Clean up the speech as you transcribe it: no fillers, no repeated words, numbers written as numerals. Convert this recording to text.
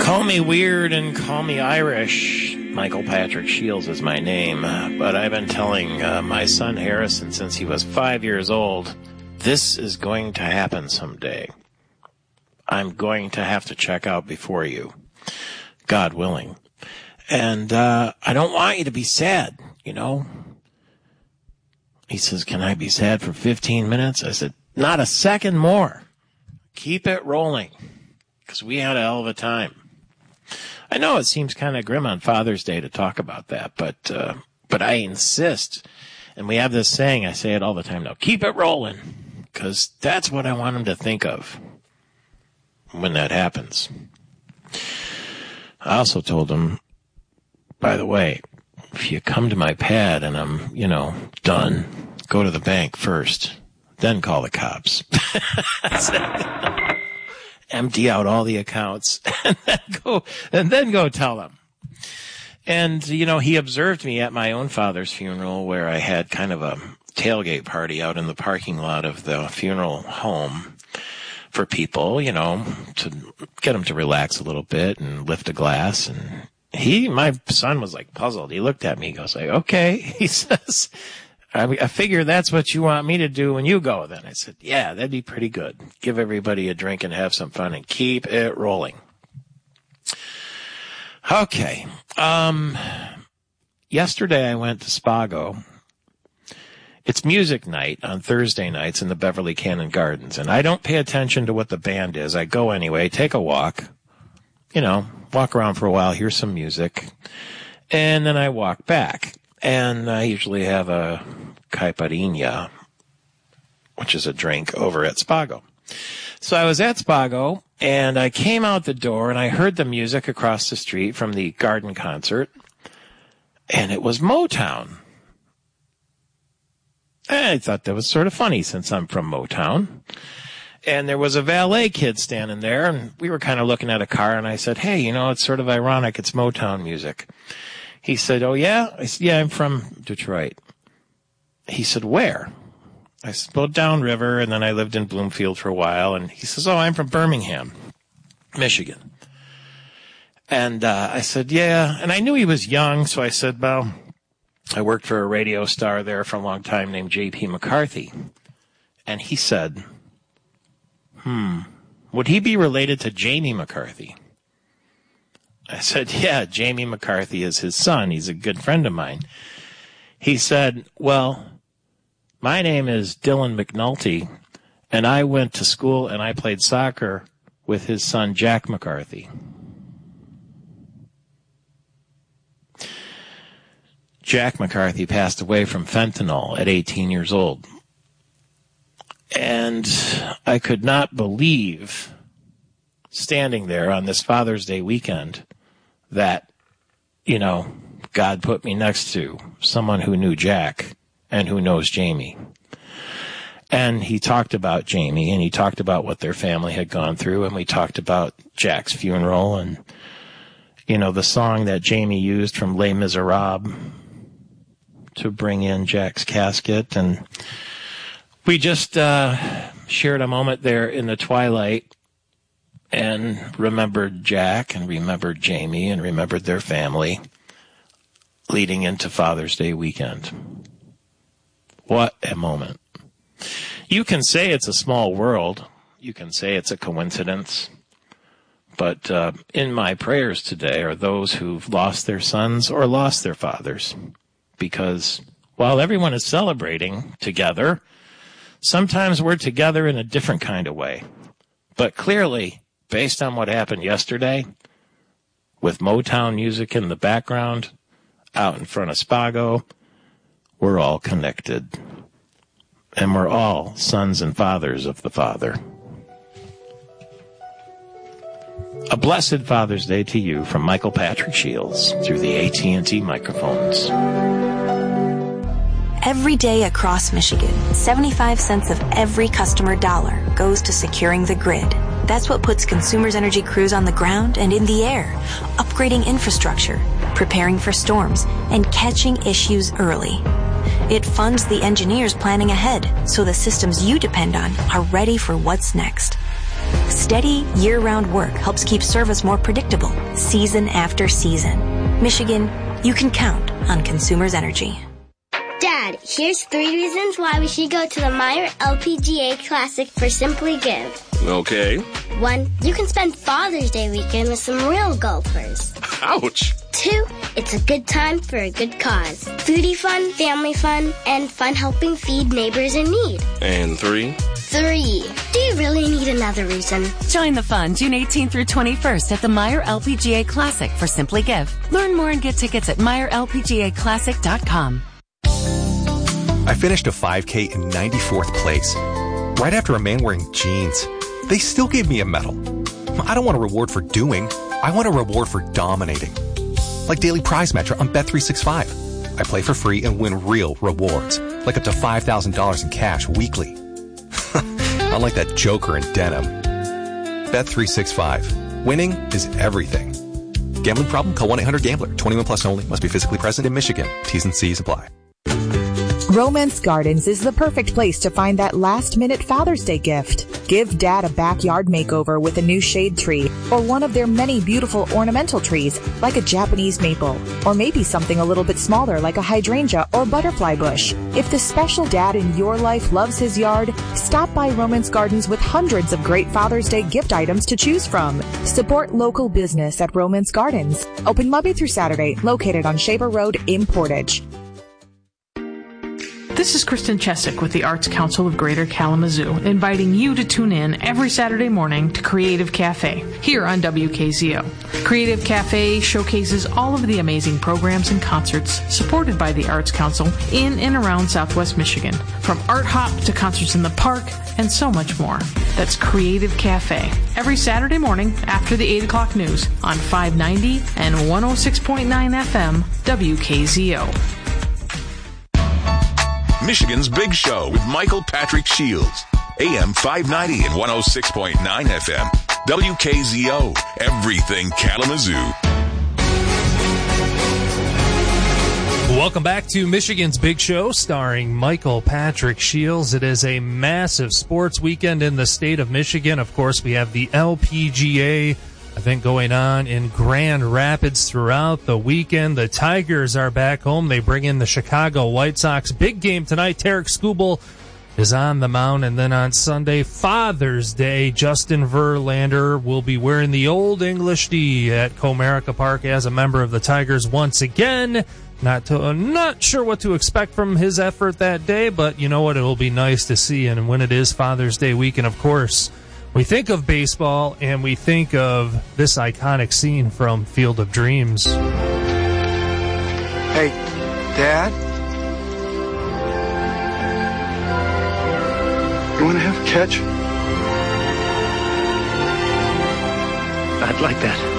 Call me weird and call me Irish. Michael Patrick Shields is my name, but I've been telling my son Harrison since he was 5 years old, this is going to happen someday. I'm going to have to check out before you, God willing. And I don't want you to be sad, you know. He says, can I be sad for 15 minutes? I said, not a second more. Keep it rolling, because we had a hell of a time. I know it seems kind of grim on Father's Day to talk about that, but I insist. And we have this saying, I say it all the time now, keep it rolling, because that's what I want him to think of when that happens. I also told him, by the way, if you come to my pad and I'm, done, go to the bank first, then call the cops. Empty out all the accounts and then go tell them. And, he observed me at my own father's funeral where I had kind of a tailgate party out in the parking lot of the funeral home for people, to get them to relax a little bit and lift a glass. And my son was like puzzled. He looked at me, he goes like, okay, he says, I figure that's what you want me to do when you go then. I said, yeah, that'd be pretty good. Give everybody a drink and have some fun and keep it rolling. Okay. Yesterday I went to Spago. It's music night on Thursday nights in the Beverly Cannon Gardens, and I don't pay attention to what the band is. I go anyway, take a walk, walk around for a while, hear some music, and then I walk back. And I usually have a caipirinha, which is a drink, over at Spago. So I was at Spago, and I came out the door, and I heard the music across the street from the garden concert, and it was Motown. I thought that was sort of funny since I'm from Motown. And there was a valet kid standing there, and we were kind of looking at a car, and I said, hey, it's sort of ironic, it's Motown music. He said, oh, yeah? I said, yeah, I'm from Detroit. He said, where? I said, well, downriver, and then I lived in Bloomfield for a while. And he says, oh, I'm from Birmingham, Michigan. And I said, yeah. And I knew he was young, so I said, well, I worked for a radio star there for a long time named J.P. McCarthy. And he said, would he be related to Jamie McCarthy? I said, yeah, Jamie McCarthy is his son. He's a good friend of mine. He said, well, my name is Dylan McNulty, and I went to school and I played soccer with his son, Jack McCarthy. Jack McCarthy passed away from fentanyl at 18 years old. And I could not believe, standing there on this Father's Day weekend, that, God put me next to someone who knew Jack and who knows Jamie. And he talked about Jamie, and he talked about what their family had gone through, and we talked about Jack's funeral and, the song that Jamie used from Les Miserables to bring in Jack's casket. And we just shared a moment there in the twilight and remembered Jack and remembered Jamie and remembered their family leading into Father's Day weekend. What a moment. You can say it's a small world. You can say it's a coincidence. But in my prayers today are those who've lost their sons or lost their fathers. Because while everyone is celebrating together, sometimes we're together in a different kind of way. But clearly, based on what happened yesterday, with Motown music in the background, out in front of Spago, we're all connected. And we're all sons and fathers of the Father. A blessed Father's Day to you from Michael Patrick Shields through the AT&T microphones. Every day across Michigan, 75 cents of every customer dollar goes to securing the grid. That's what puts Consumers Energy crews on the ground and in the air, upgrading infrastructure, preparing for storms, and catching issues early. It funds the engineers planning ahead so the systems you depend on are ready for what's next. Steady, year-round work helps keep service more predictable, season after season. Michigan, you can count on Consumers Energy. Dad, here's 3 reasons why we should go to the Meijer LPGA Classic for Simply Give. Okay. 1, you can spend Father's Day weekend with some real golfers. Ouch. 2, it's a good time for a good cause. Foodie fun, family fun, and fun helping feed neighbors in need. And 3? 3, do you really need another reason? Join the fun June 18th through 21st at the Meijer LPGA Classic for Simply Give. Learn more and get tickets at MeijerLPGAClassic.com. I finished a 5K in 94th place, right after a man wearing jeans. They still gave me a medal. I don't want a reward for doing. I want a reward for dominating. Like Daily Prize Match on Bet365. I play for free and win real rewards, like up to $5,000 in cash weekly. Unlike that joker in denim. Bet365. Winning is everything. Gambling problem? Call 1-800-GAMBLER. 21 plus only. Must be physically present in Michigan. T's and C's apply. Romance Gardens is the perfect place to find that last-minute Father's Day gift. Give Dad a backyard makeover with a new shade tree or one of their many beautiful ornamental trees like a Japanese maple, or maybe something a little bit smaller like a hydrangea or butterfly bush. If the special dad in your life loves his yard, stop by Romance Gardens with hundreds of great Father's Day gift items to choose from. Support local business at Romance Gardens. Open Monday through Saturday, located on Shaver Road in Portage. This is Kristen Chesick with the Arts Council of Greater Kalamazoo, inviting you to tune in every Saturday morning to Creative Cafe here on WKZO. Creative Cafe showcases all of the amazing programs and concerts supported by the Arts Council in and around Southwest Michigan, from art hop to concerts in the park and so much more. That's Creative Cafe every Saturday morning after the 8 o'clock news on 590 and 106.9 FM WKZO. Michigan's Big Show with Michael Patrick Shields. AM 590 and 106.9 FM. WKZO. Everything Kalamazoo. Welcome back to Michigan's Big Show, starring Michael Patrick Shields. It is a massive sports weekend in the state of Michigan. Of course, we have the LPGA event going on in Grand Rapids throughout the weekend. The Tigers are back home. They bring in the Chicago White Sox. Big game tonight. Tarik Skubal is on the mound. And then on Sunday, Father's Day, Justin Verlander will be wearing the Old English D at Comerica Park as a member of the Tigers once again. Not sure what to expect from his effort that day, but you know what? It will be nice to see. And when it is Father's Day weekend, of course, we think of baseball, and we think of this iconic scene from Field of Dreams. Hey, Dad? You want to have a catch? I'd like that.